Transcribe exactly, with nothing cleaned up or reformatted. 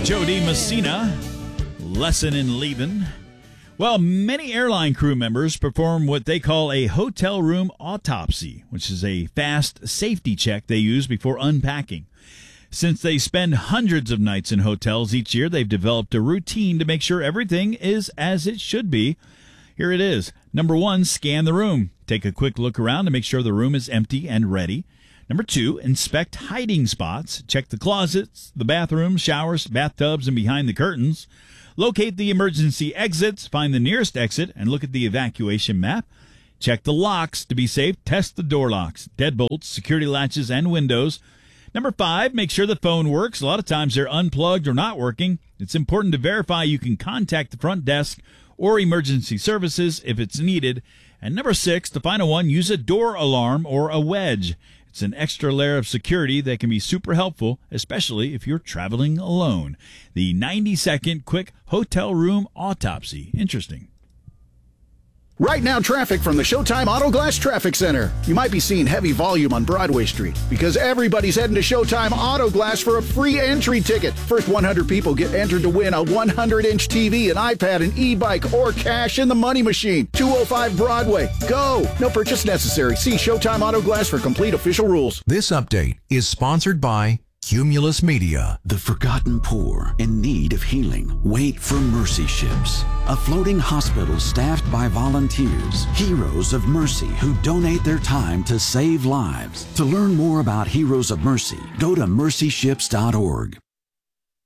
Jody Messina, Lesson in Leaving. Well, many airline crew members perform what they call a hotel room autopsy, which is a fast safety check they use before unpacking. Since they spend hundreds of nights in hotels each year, they've developed a routine to make sure everything is as it should be. Here it is. Number one, scan the room. Take a quick look around to make sure the room is empty and ready. Number two, inspect hiding spots. Check the closets, the bathrooms, showers, bathtubs, and behind the curtains. Locate the emergency exits, find the nearest exit, and look at the evacuation map. Check the locks. To be safe, test the door locks, deadbolts, security latches, and windows. Number five, make sure the phone works. A lot of times they're unplugged or not working. It's important to verify you can contact the front desk or emergency services if it's needed. And number six, the final one, use a door alarm or a wedge. It's an extra layer of security that can be super helpful, especially if you're traveling alone. The ninety second quick hotel room autopsy. Interesting. Right now, traffic from the Showtime Auto Glass Traffic Center. You might be seeing heavy volume on Broadway Street because everybody's heading to Showtime Auto Glass for a free entry ticket. First one hundred people get entered to win a one hundred inch T V, an iPad, an e-bike, or cash in the money machine. two oh five Broadway. Go! No purchase necessary. See Showtime Auto Glass for complete official rules. This update is sponsored by Cumulus Media. The forgotten poor in need of healing wait for Mercy Ships, a floating hospital staffed by volunteers, heroes of mercy who donate their time to save lives. To learn more about Heroes of Mercy, go to mercy ships dot org.